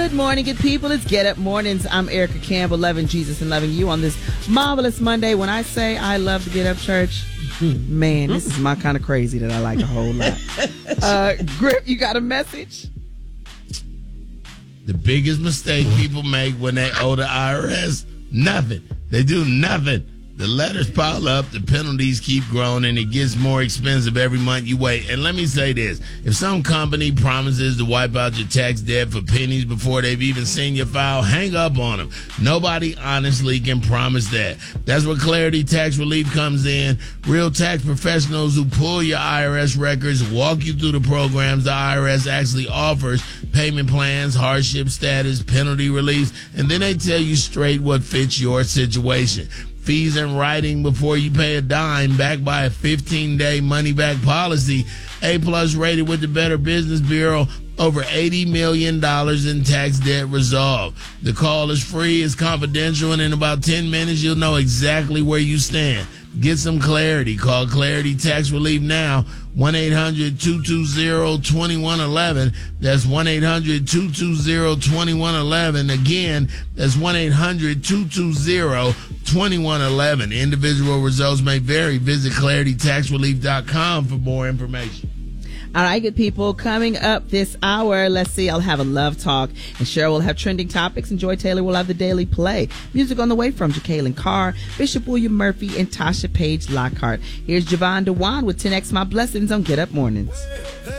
Good morning, good people. It's Get Up Mornings. I'm Erica Campbell, loving Jesus and loving you on this marvelous Monday. When I say I love to get up, church, man, this is my kind of crazy that I like a whole lot. Grip, you got a message? The biggest mistake people make when they owe the IRS, nothing. They do nothing. The letters pile up, the penalties keep growing, and it gets more expensive every month you wait. And let me say this. If some company promises to wipe out your tax debt for pennies before they've even seen your file, hang up on them. Nobody honestly can promise that. That's where Clarity Tax Relief comes in. Real tax professionals who pull your IRS records, walk you through the programs the IRS actually offers, payment plans, hardship status, penalty reliefs, and then they tell you straight what fits your situation. Fees in writing before you pay a dime, backed by a 15-day money-back policy, A-plus rated with the Better Business Bureau, over $80 million in tax debt resolved. The call is free, it's confidential, and in about 10 minutes, you'll know exactly where you stand. Get some clarity. Call Clarity Tax Relief now, 1-800-220-2111. That's 1-800-220-2111. Again, that's 1-800-220-2111. Individual results may vary. Visit ClarityTaxRelief.com for more information. All right, good people. Coming up this hour, let's see, I'll have a love talk, and Cheryl will have trending topics, and Joy Taylor will have the daily play. Music on the way from Jacqueline Carr, Bishop William Murphy, and Tasha Page Lockhart. Here's Javon Dewan with 10X My Blessings on Get Up Mornings.